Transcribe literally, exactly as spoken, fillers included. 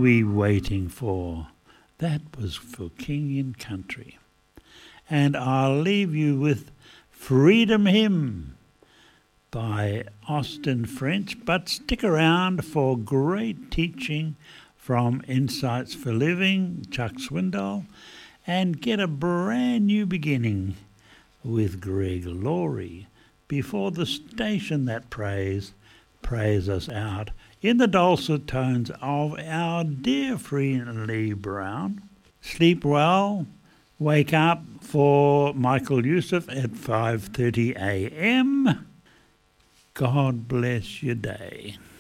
we waiting for? That was for King and Country. And I'll leave you with Freedom Hymn by Austin French, but stick around for great teaching from Insights for Living, Chuck Swindoll, and get a brand new beginning with Greg Laurie before the station that prays, prays us out in the dulcet tones of our dear friend Lee Brown. Sleep well, wake up for Michael Youssef at five thirty a.m. God bless your day.